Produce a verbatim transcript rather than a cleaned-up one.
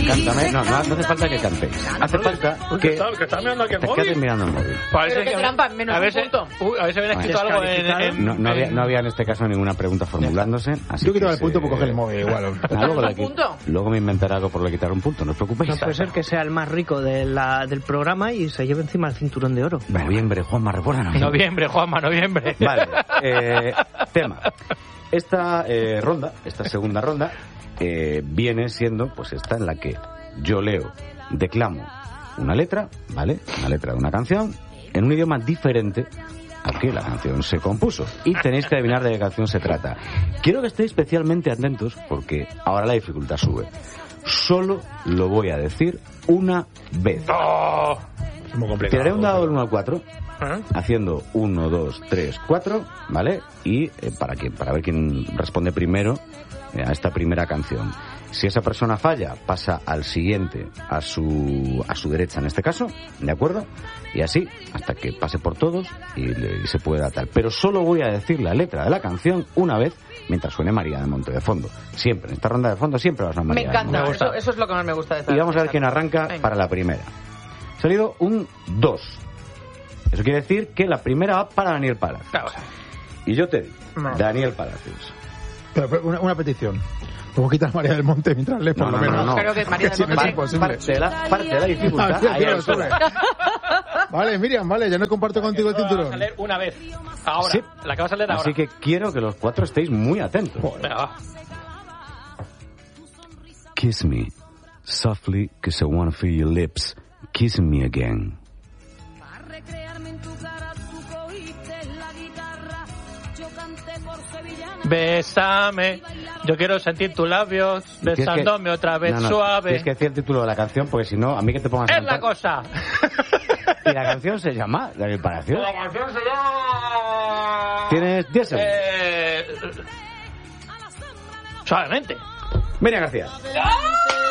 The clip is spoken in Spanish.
Cántame. No, no, no hace falta que cantéis. Hace falta que... Que estás mirando aquí el Te móvil. quedes mirando el móvil. Pero qué trampa, menos a un veces, punto. uy, a veces viene escrito algo en... en No, no, había, no había en este caso ninguna pregunta formulándose. Así Yo que quitaba el se- punto por coger el móvil igual. Ah, luego, le ¿Un qui- punto? luego me inventaré algo por le quitar un punto, no os preocupéis. No puede ser que sea el más rico de la, del programa y se lleve encima el cinturón de oro. Noviembre, Juanma, recuérdanos. Noviembre, Juanma, noviembre. Vale, eh, tema. Esta eh, ronda, esta segunda ronda, eh, viene siendo pues esta en la que yo leo, declamo una letra, ¿vale? Una letra de una canción en un idioma diferente al que la canción se compuso. Y tenéis que adivinar de qué canción se trata. Quiero que estéis especialmente atentos porque ahora la dificultad sube. Solo lo voy a decir una vez. Oh. Es muy complicado. Tiraré un dado del uno al cuatro. ¿Eh? Haciendo uno, dos, tres, cuatro, ¿vale? Y eh, para que para ver quién responde primero eh, a esta primera canción. Si esa persona falla, pasa al siguiente, a su a su derecha en este caso, ¿de acuerdo? Y así, hasta que pase por todos y, le- y se pueda tal. Pero solo voy a decir la letra de la canción una vez mientras suene María de Monte de fondo. Siempre, en esta ronda de fondo siempre va a sonar Me María de Monte. encanta, eso, eso es lo que más me gusta de esta. Y vamos a ver esta- quién arranca Venga. para la primera. Ha salido un dos. Eso quiere decir que la primera va para Daniel Palacios. Claro. Y yo te digo, No. Daniel Palacios. Pero, pero una, una petición. Luego quitas María del Monte mientras lees, por No, lo no, menos. no, no. Creo que María del si no Monte es tiene- imposible. Parte de la, parte de la dificultad. Ah, sí, ahí sí, al lo suelo. sube. Vale, Miriam, vale, ya no comparto contigo el Va a cinturón. salir una vez. Ahora. Sí. La que va a salir ahora. Así que quiero que los cuatro estéis muy atentos. Venga, va. Kiss me softly, cause I wanna feel your lips kissing me again. Bésame. Yo quiero sentir tus labios Tienes que- besándome otra vez No, no, suave. Tienes que decir el título de la canción porque si no, a mí que te pongas a Es la cantar. cosa. Y la canción se llama Daniel Palacios. La canción se llama... Tienes diez segundos. Eh... Suavemente. Miriam García.